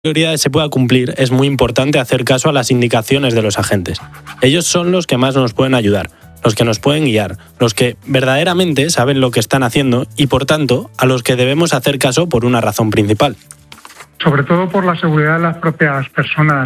prioridades se pueda cumplir, es muy importante hacer caso a las indicaciones de los agentes. Ellos son los que más nos pueden ayudar, los que nos pueden guiar, los que verdaderamente saben lo que están haciendo y, por tanto, a los que debemos hacer caso por una razón principal. Sobre todo por la seguridad de las propias personas.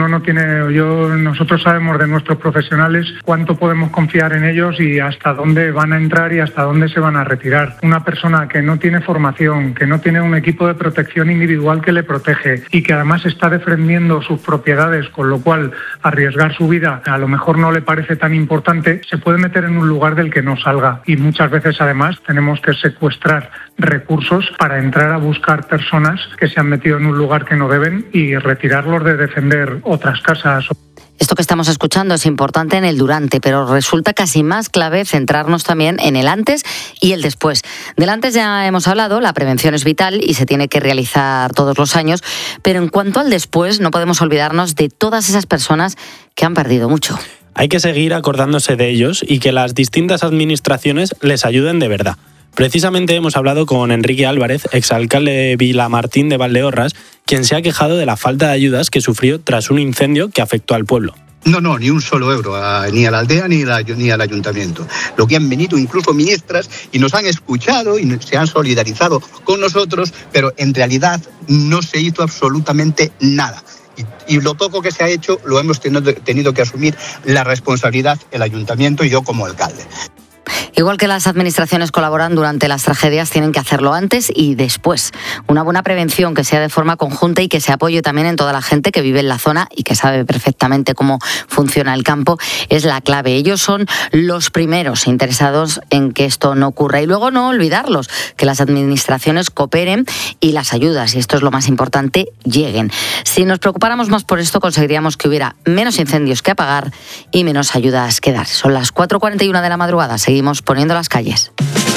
Nosotros sabemos de nuestros profesionales cuánto podemos confiar en ellos y hasta dónde van a entrar y hasta dónde se van a retirar. Una persona que no tiene formación, que no tiene un equipo de protección individual que le protege y que además está defendiendo sus propiedades, con lo cual arriesgar su vida a lo mejor no le parece tan importante, se puede meter en un lugar del que no salga. Y muchas veces además tenemos que secuestrar recursos para entrar a buscar personas que se han metido en un lugar que no deben y retirarlos de defender otras casas. Esto que estamos escuchando es importante en el durante, pero resulta casi más clave centrarnos también en el antes y el después. Del antes ya hemos hablado, la prevención es vital y se tiene que realizar todos los años, pero en cuanto al después no podemos olvidarnos de todas esas personas que han perdido mucho. Hay que seguir acordándose de ellos y que las distintas administraciones les ayuden de verdad. Precisamente hemos hablado con Enrique Álvarez, exalcalde de Vilamartín de Valdeorras, quien se ha quejado de la falta de ayudas que sufrió tras un incendio que afectó al pueblo. No, ni un solo euro, ni a la aldea ni al ayuntamiento. Lo que han venido incluso ministras y nos han escuchado y se han solidarizado con nosotros, pero en realidad no se hizo absolutamente nada. Y lo poco que se ha hecho lo hemos tenido que asumir la responsabilidad el ayuntamiento y yo como alcalde. Igual que las administraciones colaboran durante las tragedias, tienen que hacerlo antes y después. Una buena prevención que sea de forma conjunta y que se apoye también en toda la gente que vive en la zona y que sabe perfectamente cómo funciona el campo es la clave. Ellos son los primeros interesados en que esto no ocurra. Y luego no olvidarlos, que las administraciones cooperen y las ayudas, y esto es lo más importante, lleguen. Si nos preocupáramos más por esto, conseguiríamos que hubiera menos incendios que apagar y menos ayudas que dar. Son las 4:41 de la madrugada. Seguimos poniendo las calles.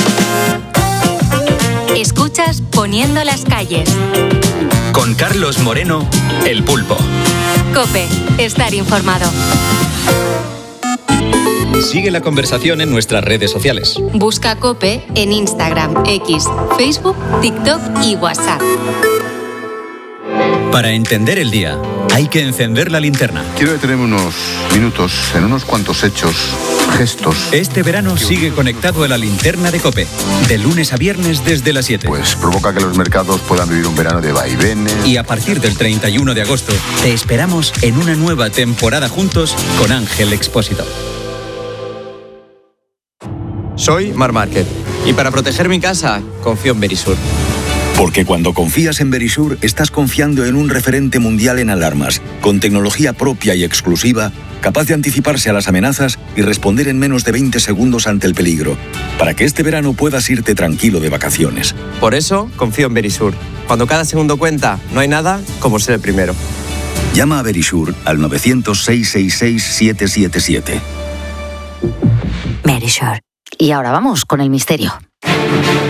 Escuchas Poniendo las calles. Con Carlos Moreno, El Pulpo. COPE, estar informado. Sigue la conversación en nuestras redes sociales. Busca COPE en Instagram, X, Facebook, TikTok y WhatsApp. Para entender el día, hay que encender la linterna. Quiero detenerme unos minutos en unos cuantos hechos, gestos. Este verano sigue conectado a la linterna de COPE, de lunes a viernes desde las 7. Pues provoca que los mercados puedan vivir un verano de vaivenes. Y a partir del 31 de agosto, te esperamos en una nueva temporada juntos con Ángel Expósito. Soy Marc Márquez y para proteger mi casa confío en Verisur. Porque cuando confías en Verisur, estás confiando en un referente mundial en alarmas, con tecnología propia y exclusiva, capaz de anticiparse a las amenazas y responder en menos de 20 segundos ante el peligro, para que este verano puedas irte tranquilo de vacaciones. Por eso confío en Verisur. Cuando cada segundo cuenta, no hay nada como ser el primero. Llama a Verisur al 900-666-777. Verisur. Y ahora vamos con el misterio.